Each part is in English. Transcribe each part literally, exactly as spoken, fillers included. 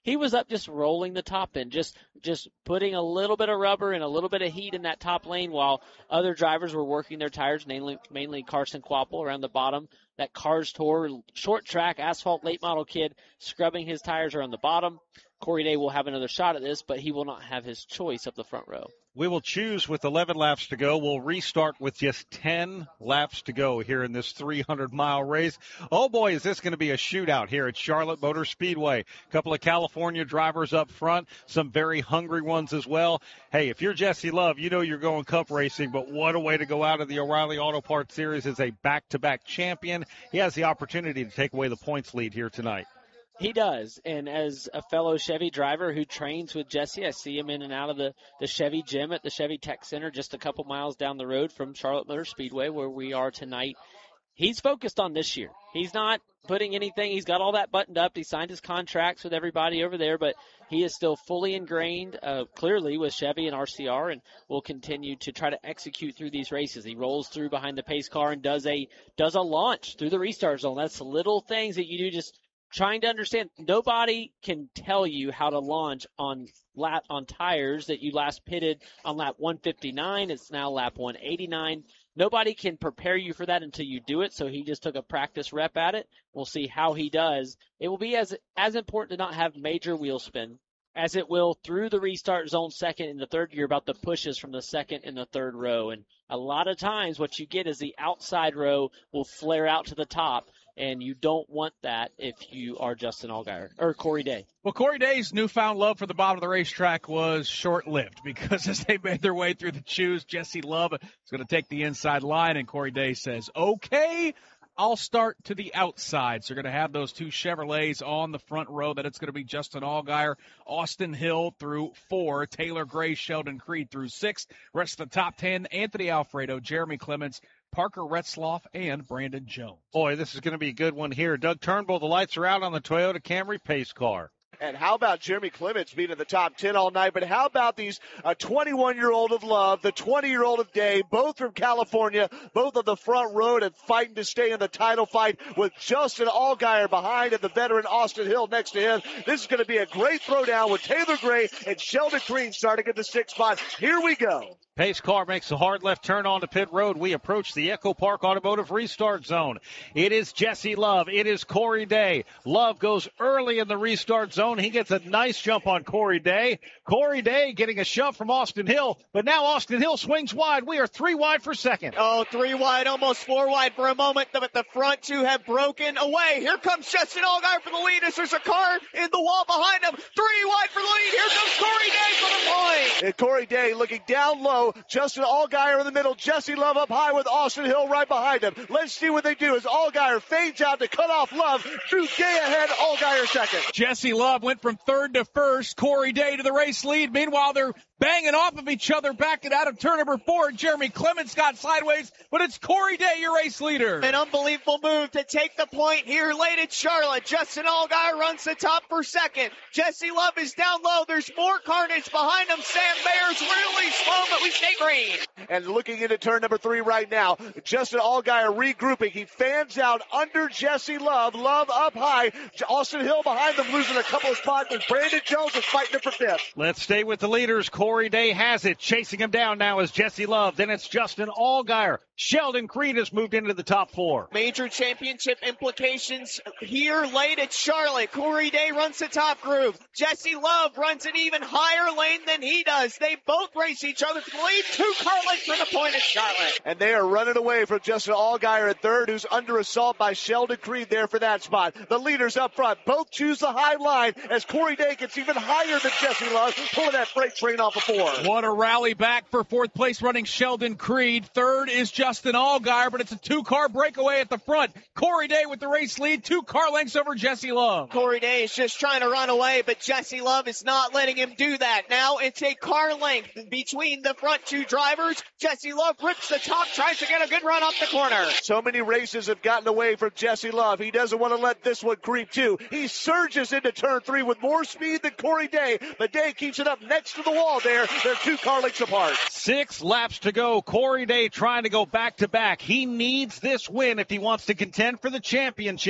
he was up just rolling the top end, just just putting a little bit of rubber and a little bit of heat in that top lane while other drivers were working their tires, mainly, mainly Carson Kvapil around the bottom. That Cars Tour short track asphalt late model kid scrubbing his tires around the bottom. Corey Day will have another shot at this, but he will not have his choice up the front row. We will choose with eleven laps to go. We'll restart with just ten laps to go here in this three hundred mile race. Oh, boy, is this going to be a shootout here at Charlotte Motor Speedway. A couple of California drivers up front, some very hungry ones as well. Hey, if you're Jesse Love, you know you're going cup racing, but what a way to go out of the O'Reilly Auto Parts Series as a back-to-back champion. He has the opportunity to take away the points lead here tonight. He does, and as a fellow Chevy driver who trains with Jesse, I see him in and out of the, the Chevy gym at the Chevy Tech Center just a couple miles down the road from Charlotte Motor Speedway where we are tonight. He's focused on this year. He's not putting anything. He's got all that buttoned up. He signed his contracts with everybody over there, but he is still fully ingrained, uh, clearly, with Chevy and R C R, and will continue to try to execute through these races. He rolls through behind the pace car and does a does a launch through the restart zone. That's little things that you do just trying to understand. Nobody can tell you how to launch on lap on tires that you last pitted on lap one fifty-nine. It's now lap one eighty-nine. Nobody can prepare you for that until you do it, so he just took a practice rep at it. We'll see how he does. It will be as as important to not have major wheel spin as it will through the restart zone second and the third gear about the pushes from the second and the third row. And a lot of times what you get is the outside row will flare out to the top, and you don't want that if you are Justin Allgaier or Corey Day. Well, Corey Day's newfound love for the bottom of the racetrack was short-lived because as they made their way through the choose, Jesse Love is going to take the inside line, and Corey Day says, okay, I'll start to the outside. So you're going to have those two Chevrolets on the front row. That it's going to be Justin Allgaier, Austin Hill through four, Taylor Gray, Sheldon Creed through six. Rest of the top ten, Anthony Alfredo, Jeremy Clements, Parker Retzloff, and Brandon Jones. Boy, this is going to be a good one here. Doug Turnbull, the lights are out on the Toyota Camry pace car. And how about Jeremy Clements being in the top ten all night? But how about these uh, twenty-one-year-old of Love, the twenty-year-old of Day, both from California, both on the front row and fighting to stay in the title fight with Justin Allgaier behind and the veteran Austin Hill next to him. This is going to be a great throwdown with Taylor Gray and Sheldon Creed starting at the sixth spot. Here we go. Pace car makes a hard left turn onto pit road. We approach the Echo Park Automotive restart zone. It is Jesse Love. It is Corey Day. Love goes early in the restart zone. He gets a nice jump on Corey Day. Corey Day getting a shove from Austin Hill, but now Austin Hill swings wide. We are three wide for second. Oh, three wide, almost four wide for a moment, but the front two have broken away. Here comes Justin Allgaier for the lead as there's a car in the wall behind him. Three wide for the lead. Here comes Corey Day for the point. And Corey Day looking down low. Justin Allgaier in the middle. Jesse Love up high with Austin Hill right behind him. Let's see what they do as Allgaier fades out to cut off Love. Drew Gay ahead, Allgaier second. Jesse Love went from third to first. Corey Day to the race lead. Meanwhile, they're banging off of each other, backing out of turn number four. Jeremy Clements got sideways, but it's Corey Day, your race leader. An unbelievable move to take the point here late at Charlotte. Justin Allgaier runs the top for second. Jesse Love is down low. There's more carnage behind him. Sam Mayer's really slow, but we stay green. And looking into turn number three right now, Justin Allgaier regrouping. He fans out under Jesse Love. Love up high. Austin Hill behind them, losing a couple of spots, and Brandon Jones is fighting it for fifth. Let's stay with the leaders. Corey Day has it. Chasing him down now is Jesse Love. Then it's Justin Allgaier. Sheldon Creed has moved into the top four. Major championship implications here late at Charlotte. Corey Day runs the top groove. Jesse Love runs an even higher lane than he does. They both race each other to the lead. Two car lengths for the point at Charlotte. And they are running away from Justin Allgaier at third, who's under assault by Sheldon Creed there for that spot. The leaders up front both choose the high line as Corey Day gets even higher than Jesse Love, pulling that freight train off of four. What a rally back for fourth place running Sheldon Creed. Third is Justin Allgaier, but it's a two-car breakaway at the front. Corey Day with the race lead, two car lengths over Jesse Love. Corey Day is just trying to run away, but Jesse Love is not letting him do that. Now it's a car length between the front two drivers. Jesse Love rips the top, tries to get a good run off the corner. So many races have gotten away from Jesse Love. He doesn't want to let this one creep too. He surges into turn three with more speed than Corey Day, but Day keeps it up next to the wall there. They're two car lengths apart. Six laps to go. Corey Day trying to go back to back. He needs this win if he wants to contend for the championship.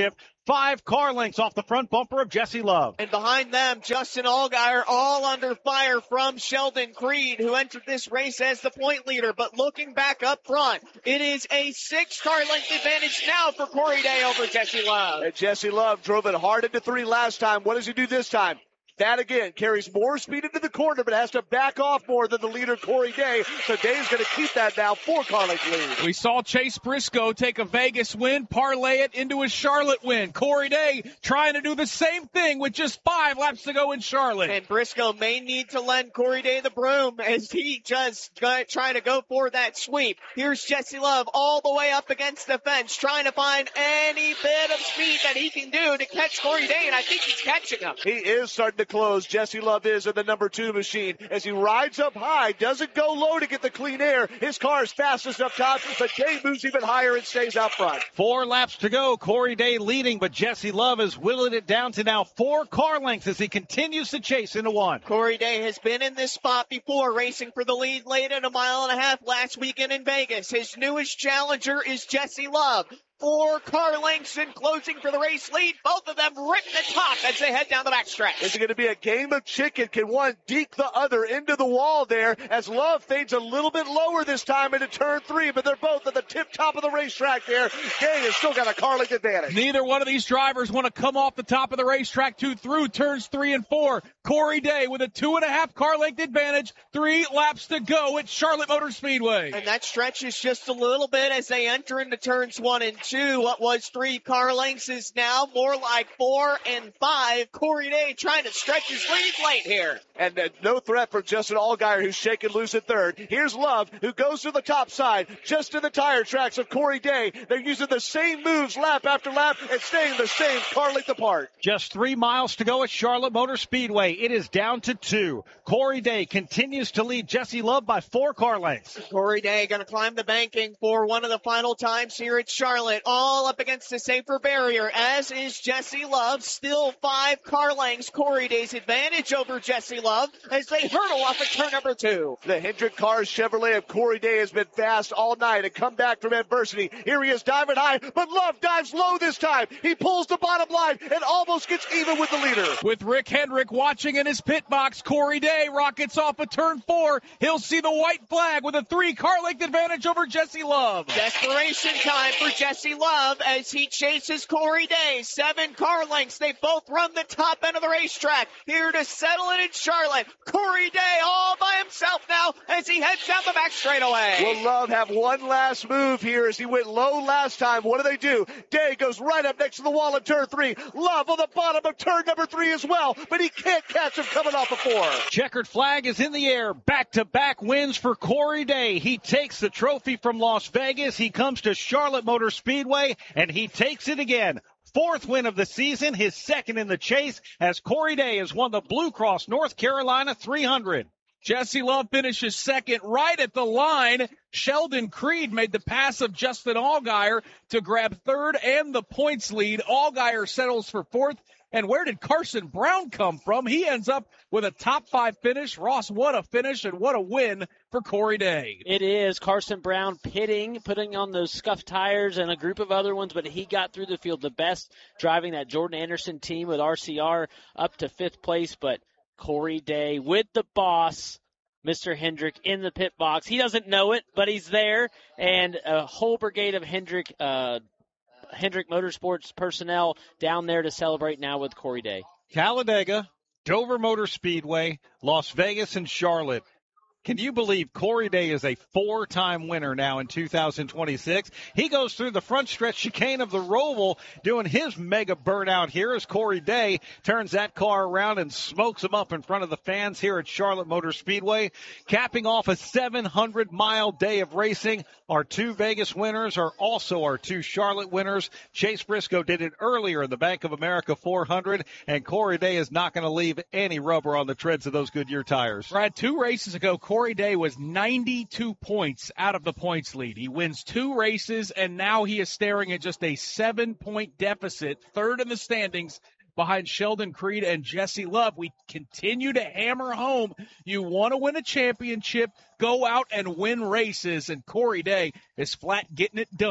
Five car lengths off the front bumper of Jesse Love. And behind them, Justin Allgaier, all under fire from Sheldon Creed, who entered this race as the point leader. But looking back up front, it is a six-car length advantage now for Corey Day over Jesse Love. And Jesse Love drove it hard into three last time. What does he do this time? That again carries more speed into the corner, but has to back off more than the leader, Corey Day. So Day's going to keep that now, four car length lead. We saw Chase Briscoe take a Vegas win, parlay it into a Charlotte win. Corey Day trying to do the same thing with just five laps to go in Charlotte. And Briscoe may need to lend Corey Day the broom as he just trying to go for that sweep. Here's Jesse Love all the way up against the fence, trying to find any bit of speed that he can do to catch Corey Day, and I think he's catching him. He is starting to close. Jesse Love is in the number two machine as he rides up high, doesn't go low to get the clean air. His car is fastest up top, but Day moves even higher and stays out front. Four laps to go. Corey Day leading, but Jesse Love is whittling it down to now four car lengths as he continues to chase into one. Corey Day has been in this spot before, racing for the lead late in a mile and a half last weekend in Vegas. His newest challenger is Jesse Love. Four car lengths in closing for the race lead. Both of them rip the top as they head down the backstretch. Is it going to be a game of chicken? Can one deke the other into the wall there as Love fades a little bit lower this time into turn three, but they're both at the tip top of the racetrack there. Day has still got a car length advantage. Neither one of these drivers want to come off the top of the racetrack to through turns three and four. Corey Day with a two and a half car length advantage. Three laps to go at Charlotte Motor Speedway. And that stretches just a little bit as they enter into turns one and two. What was three car lengths is now more like four and five. Corey Day trying to stretch his lead late here. And uh, no threat from Justin Allgaier, who's shaking loose at third. Here's Love, who goes to the top side, just to the tire tracks of Corey Day. They're using the same moves lap after lap and staying the same car length apart. Just three miles to go at Charlotte Motor Speedway. It is down to two. Corey Day continues to lead Jesse Love by four car lengths. Corey Day going to climb the banking for one of the final times here at Charlotte. All up against the safer barrier, as is Jesse Love. Still five car lengths. Corey Day's advantage over Jesse Love as they hurdle off at turn number two. The Hendrick Cars Chevrolet of Corey Day has been fast all night and come back from adversity. Here he is diving high, but Love dives low this time. He pulls the bottom line and almost gets even with the leader. With Rick Hendrick watching in his pit box, Corey Day rockets off at turn four. He'll see the white flag with a three car length advantage over Jesse Love. Desperation time for Jesse Love as he chases Corey Day. Seven car lengths. They both run the top end of the racetrack. Here to settle it in Charlotte. Corey Day all by himself now as he heads down the back straightaway. Will Love have one last move here as he went low last time? What do they do? Day goes right up next to the wall in turn three. Love on the bottom of turn number three as well, but he can't catch him coming off a four. Checkered flag is in the air. Back-to-back wins for Corey Day. He takes the trophy from Las Vegas. He comes to Charlotte Motor Speedway, and he takes it again. Fourth win of the season, his second in the chase, as Corey Day has won the Blue Cross North Carolina three hundred. Jesse Love finishes second right at the line. Sheldon Creed made the pass of Justin Allgaier to grab third and the points lead. Allgaier settles for fourth. And where did Carson Brown come from? He ends up with a top five finish. Ross, what a finish and what a win for Corey Day. It is. Carson Brown pitting, putting on those scuffed tires and a group of other ones, but he got through the field the best, driving that Jordan Anderson team with R C R up to fifth place. But Corey Day with the boss, Mister Hendrick, in the pit box. He doesn't know it, but he's there, and a whole brigade of Hendrick uh Hendrick Motorsports personnel down there to celebrate now with Corey Day. Talladega, Dover Motor Speedway, Las Vegas, and Charlotte. Can you believe Corey Day is a four-time winner now in two thousand twenty-six? He goes through the front stretch chicane of the Roval doing his mega burnout here as Corey Day turns that car around and smokes him up in front of the fans here at Charlotte Motor Speedway. Capping off a seven hundred mile day of racing, our two Vegas winners are also our two Charlotte winners. Chase Briscoe did it earlier in the Bank of America four hundred, and Corey Day is not going to leave any rubber on the treads of those Goodyear tires. Right, two races ago, Corey Day was ninety-two points out of the points lead. He wins two races, and now he is staring at just a seven-point deficit, third in the standings behind Sheldon Creed and Jesse Love. We continue to hammer home. You want to win a championship, go out and win races, and Corey Day is flat getting it done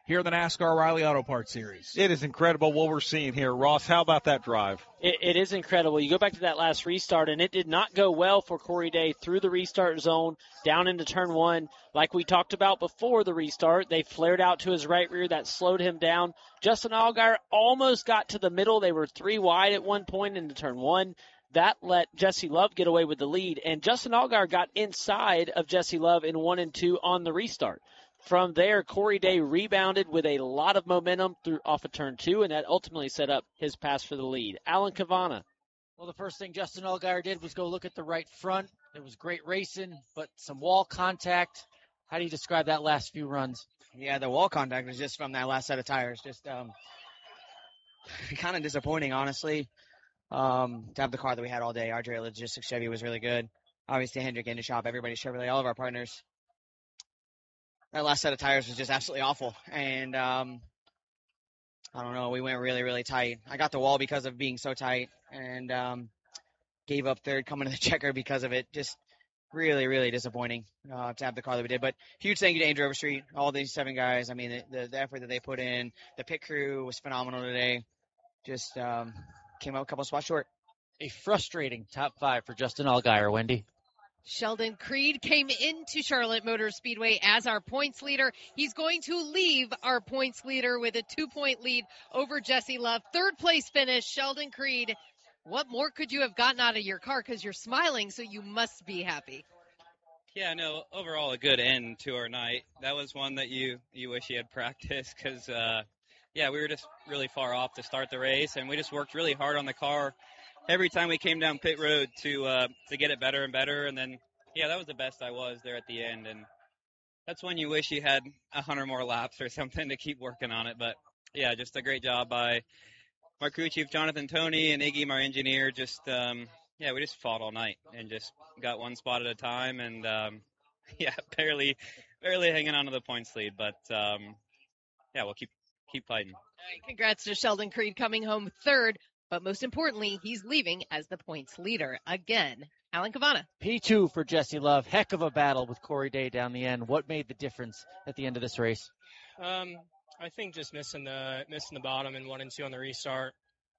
here in the NASCAR O'Reilly Auto Parts Series. It is incredible what we're seeing here. Ross, how about that drive? It, it is incredible. You go back to that last restart, and it did not go well for Corey Day through the restart zone, down into turn one. Like we talked about before the restart, they flared out to his right rear. That slowed him down. Justin Allgaier almost got to the middle. They were three wide at one point into turn one. That let Jesse Love get away with the lead, and Justin Allgaier got inside of Jesse Love in one and two on the restart. From there, Corey Day rebounded with a lot of momentum through off of turn two, and that ultimately set up his pass for the lead. Alan Cavana. Well, the first thing Justin Allgaier did was go look at the right front. It was great racing, but some wall contact. How do you describe that last few runs? Yeah, the wall contact was just from that last set of tires. Just um, kind of disappointing, honestly. Um, to have the car that we had all day. R J Logistics Chevy was really good. Obviously, Hendrick in the shop, everybody Chevrolet, all of our partners. That last set of tires was just absolutely awful. And um, I don't know, we went really, really tight. I got the wall because of being so tight, and um, gave up third coming to the checker because of it. Just really, really disappointing uh, to have the car that we did. But huge thank you to Andrew Overstreet, all these seven guys. I mean, the, the, the effort that they put in. The pit crew was phenomenal today. Just um, came out a couple spots short. A frustrating top five for Justin Allgaier, Wendy. Sheldon Creed came into Charlotte Motor Speedway as our points leader. He's going to leave our points leader with a two-point lead over Jesse Love. Third place finish, Sheldon Creed. What more could you have gotten out of your car? Because you're smiling, so you must be happy. Yeah, no, overall a good end to our night. That was one that you, you wish you had practiced because, uh, yeah, we were just really far off to start the race, and we just worked really hard on the car every time we came down pit road to uh, to get it better and better. And then, yeah, that was the best I was there at the end. And that's when you wish you had a hundred more laps or something to keep working on it. But, yeah, just a great job by my crew chief, Jonathan Toney, and Iggy, my engineer. Just, um, yeah, we just fought all night and just got one spot at a time. And, um, yeah, barely barely hanging on to the points lead. But, um, yeah, we'll keep keep fighting. All right, congrats to Sheldon Creed coming home third. But most importantly, he's leaving as the points leader again. Alan Cavana. P two for Jesse Love. Heck of a battle with Corey Day down the end. What made the difference at the end of this race? Um, I think just missing the missing the bottom in one and two on the restart.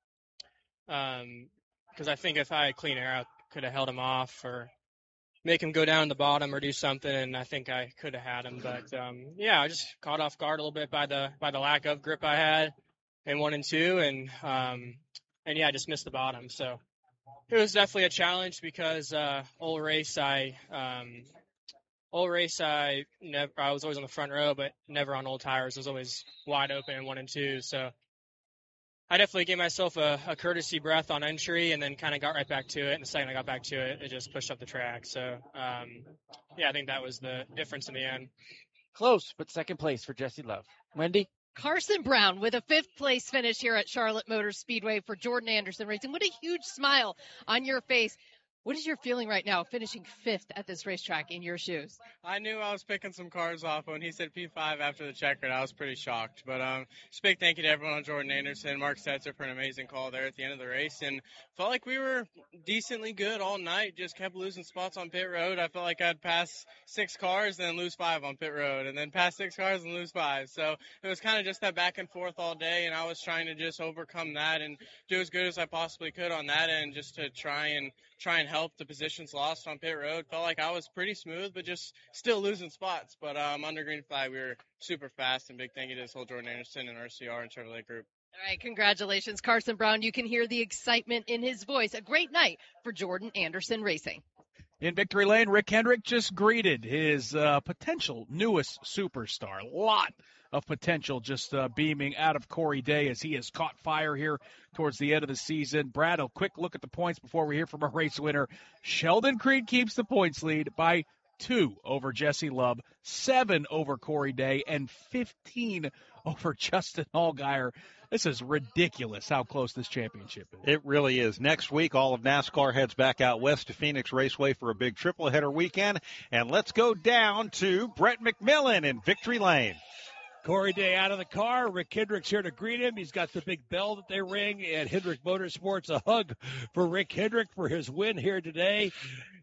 Um, because I think if I had clean air, I could have held him off or make him go down the bottom or do something, and I think I could have had him. But um, yeah, I just caught off guard a little bit by the by the lack of grip I had in one and two, and um. And, yeah, I just missed the bottom. So it was definitely a challenge because uh, old race, I um, old race, I never, I was always on the front row, but never on old tires. I was always wide open in one and two. So I definitely gave myself a, a courtesy breath on entry and then kind of got right back to it. And the second I got back to it, it just pushed up the track. So, um, yeah, I think that was the difference in the end. Close, but second place for Jesse Love. Wendy? Carson Brown with a fifth place finish here at Charlotte Motor Speedway for Jordan Anderson Racing. What a huge smile on your face. What is your feeling right now finishing fifth at this racetrack in your shoes? I knew I was picking some cars off. When he said P five after the checker, I was pretty shocked. But um, just big thank you to everyone on Jordan Anderson, Mark Setzer for an amazing call there at the end of the race. And felt like we were decently good all night, just kept losing spots on pit road. I felt like I'd pass six cars, then lose five on pit road, and then pass six cars and lose five. So it was kind of just that back and forth all day, and I was trying to just overcome that and do as good as I possibly could on that end just to try and try and help the positions lost on pit road. Felt like I was pretty smooth, but just still losing spots. But um, under green flag, we were super fast, and big thank you to this whole Jordan Anderson and R C R and Chevrolet group. All right, congratulations, Carson Brown. You can hear the excitement in his voice. A great night for Jordan Anderson Racing. In victory lane, Rick Hendrick just greeted his uh, potential newest superstar. A lot of potential just uh, beaming out of Corey Day as he has caught fire here towards the end of the season. Brad, a quick look at the points before we hear from our race winner. Sheldon Creed keeps the points lead by two over Jesse Love, seven over Corey Day, and fifteen over Justin Allgaier. This is ridiculous how close this championship is. It really is. Next week, all of NASCAR heads back out west to Phoenix Raceway for a big triple-header weekend. And let's go down to Brett McMillan in victory lane. Corey Day out of the car. Rick Hendrick's here to greet him. He's got the big bell that they ring at Hendrick Motorsports. A hug for Rick Hendrick for his win here today.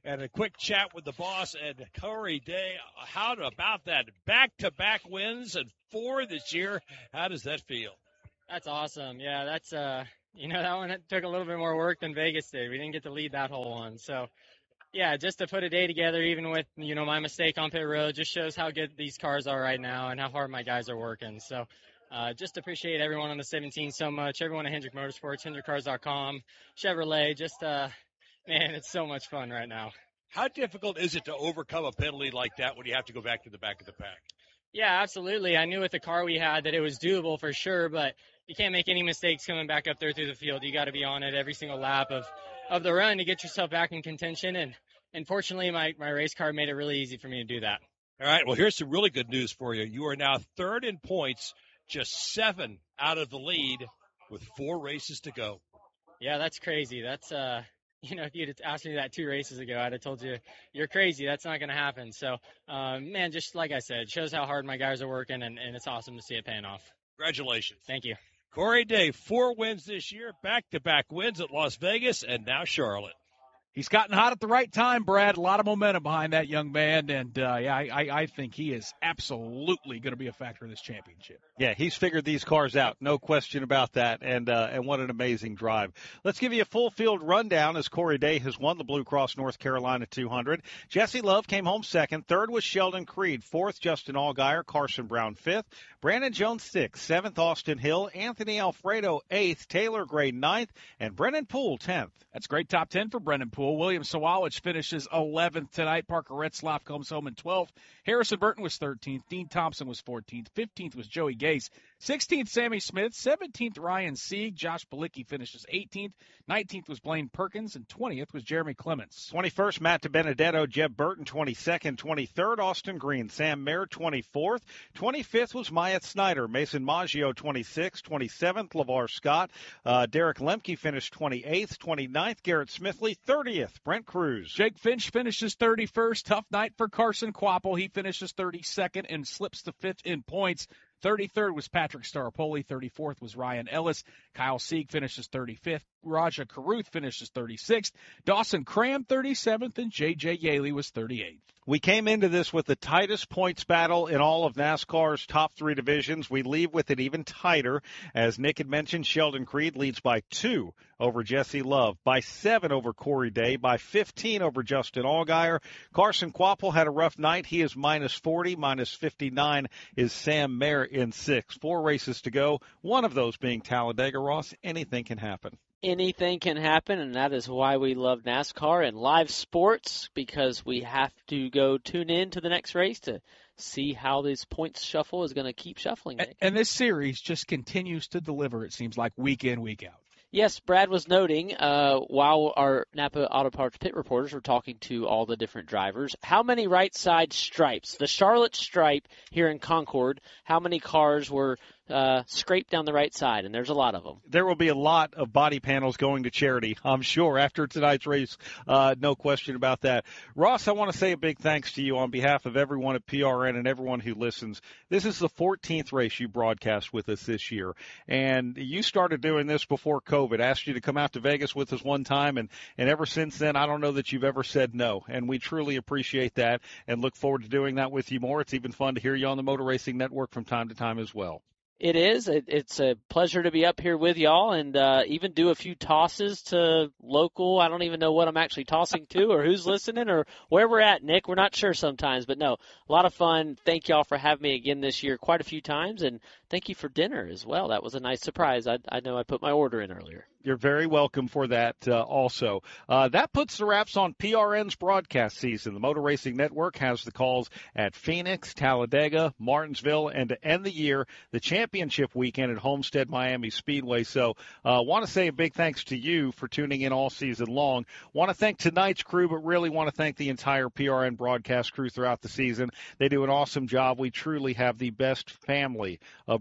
and a quick chat with the boss and Corey Day. How about that? Back-to-back wins and four this year. How does that feel? That's awesome. Yeah, that's, uh, you know, that one took a little bit more work than Vegas did. We didn't get to lead that whole one. So, yeah, just to put a day together, even with, you know, my mistake on pit road, just shows how good these cars are right now and how hard my guys are working. So, uh, just appreciate everyone on the seventeen so much, everyone at Hendrick Motorsports, Hendrick Cars dot com, Chevrolet. Just, uh, man, it's so much fun right now. How difficult is it to overcome a penalty like that when you have to go back to the back of the pack? Yeah, absolutely. I knew with the car we had that it was doable for sure, but you can't make any mistakes coming back up there through the field. You got to be on it every single lap of, of the run to get yourself back in contention. And unfortunately, my, my race car made it really easy for me to do that. All right, well, here's some really good news for you. You are now third in points, just seven out of the lead with four races to go. Yeah, that's crazy. That's, uh, you know, if you'd asked me that two races ago, I'd have told you, you're crazy. That's not going to happen. So, um, man, just like I said, it shows how hard my guys are working, and, and it's awesome to see it paying off. Congratulations. Thank you. Corey Day, four wins this year, back-to-back wins at Las Vegas, and now Charlotte. He's gotten hot at the right time, Brad. A lot of momentum behind that young man, and uh, yeah, I, I think he is absolutely going to be a factor in this championship. Yeah, he's figured these cars out, no question about that, and uh, and what an amazing drive. Let's give you a full field rundown as Corey Day has won the Blue Cross North Carolina two hundred. Jesse Love came home second. Third was Sheldon Creed. Fourth, Justin Allgaier. Carson Brown fifth. Brandon Jones sixth. Seventh, Austin Hill. Anthony Alfredo eighth. Taylor Gray ninth. And Brennan Poole tenth. That's a great top ten for Brennan Poole. William Sawalwich finishes eleventh tonight. Parker Retzlaff comes home in twelfth. Harrison Burton was thirteenth. Dean Thompson was fourteenth. fifteenth was Joey Gase. sixteenth, Sammy Smith. seventeenth, Ryan Sieg. Josh Balicki finishes eighteenth. nineteenth was Blaine Perkins. And twentieth was Jeremy Clements. twenty-first, Matt DiBenedetto. Jeb Burton, twenty-second. twenty-third, Austin Green. Sam Mayer, twenty-fourth. twenty-fifth was Myatt Snyder. Mason Maggio, twenty-sixth. twenty-seventh, LeVar Scott. Uh, Derek Lemke finished twenty-eighth. twenty-ninth, Garrett Smithley. thirtieth, Brent Cruz. Jake Finch finishes thirty-first. Tough night for Carson Quapple. He finishes thirty-second and slips to fifth in points. thirty-third was Patrick Staropoli. thirty-fourth was Ryan Ellis. Kyle Sieg finishes thirty-fifth. Raja Caruth finishes thirty-sixth. Dawson Cram thirty-seventh. And J J Yaley was thirty-eighth. We came into this with the tightest points battle in all of NASCAR's top three divisions. We leave with it even tighter. As Nick had mentioned, Sheldon Creed leads by two over Jesse Love, by seven over Corey Day, by fifteen over Justin Allgaier. Carson Quapple had a rough night. He is minus forty. Minus fifty-nine is Sam Mayer in sixth. Four races to go, one of those being Talladega. Ross, anything can happen. Anything can happen, and that is why we love NASCAR and live sports, because we have to go tune in to the next race to see how this points shuffle is going to keep shuffling. And, and this series just continues to deliver, it seems like, week in, week out. Yes, Brad was noting uh, while our Napa Auto Parts pit reporters were talking to all the different drivers, how many right side stripes, the Charlotte stripe here in Concord, how many cars were uh, scraped down the right side, and there's a lot of them. There will be a lot of body panels going to charity, I'm sure, after tonight's race. Uh, no question about that. Ross, I want to say a big thanks to you on behalf of everyone at P R N and everyone who listens. This is the fourteenth race you broadcast with us this year, and you started doing this before COVID. Asked you to come out to Vegas with us one time, and, and ever since then, I don't know that you've ever said no, and we truly appreciate that and look forward to doing that with you more. It's even fun to hear you on the Motor Racing Network from time to time as well. It is. It, it's a pleasure to be up here with y'all and uh, even do a few tosses to local. I don't even know what I'm actually tossing to or who's listening or where we're at, Nick. We're not sure sometimes, but no, a lot of fun. Thank y'all for having me again this year quite a few times, and thank you for dinner as well. That was a nice surprise. I, I know I put my order in earlier. You're very welcome for that uh, also. Uh, that puts the wraps on P R N's broadcast season. The Motor Racing Network has the calls at Phoenix, Talladega, Martinsville, and to end the year, the championship weekend at Homestead Miami Speedway. So I uh, want to say a big thanks to you for tuning in all season long. Want to thank tonight's crew, but really want to thank the entire P R N broadcast crew throughout the season. They do an awesome job. We truly have the best family of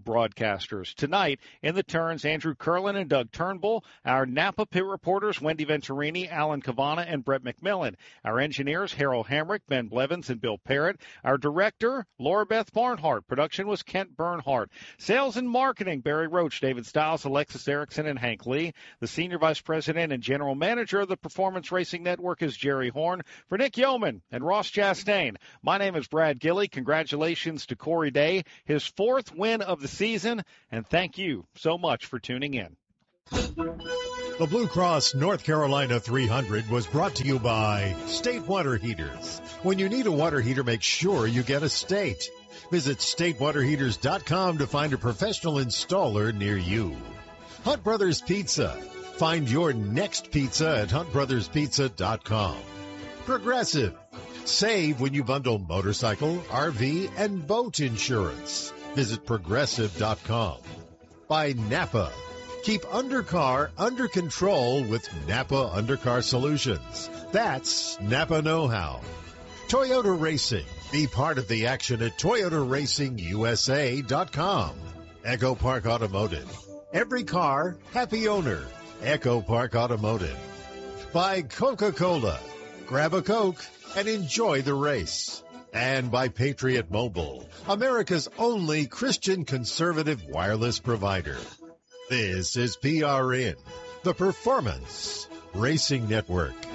broadcasters. Tonight, in the turns, Andrew Curlin and Doug Turnbull. Our Napa pit reporters, Wendy Venturini, Alan Cavana, and Brett McMillan. Our engineers, Harold Hamrick, Ben Blevins, and Bill Parrott. Our director, Laura Beth Barnhart. Production was Kent Bernhardt. Sales and marketing, Barry Roach, David Stiles, Alexis Erickson, and Hank Lee. The senior vice president and general manager of the Performance Racing Network is Jerry Horn. For Nick Yeoman and Ross Chastain, my name is Brad Gilly. Congratulations to Corey Day, his fourth win of the season, and thank you so much for tuning in. The Blue Cross North Carolina three hundred was brought to you by State Water Heaters. When you need a water heater, make sure you get a State. Visit state water heaters dot com to find a professional installer near you. Hunt Brothers Pizza. Find your next pizza at hunt brothers pizza dot com. Progressive. Save when you bundle motorcycle, R V, and boat insurance. Visit progressive dot com. By Napa. Keep undercar under control with Napa Undercar Solutions. That's Napa know-how. Toyota Racing. Be part of the action at toyota racing u s a dot com. Echo Park Automotive. Every car, happy owner. Echo Park Automotive. By Coca-Cola. Grab a Coke and enjoy the race. And by Patriot Mobile, America's only Christian conservative wireless provider. This is P R N, the Performance Racing Network.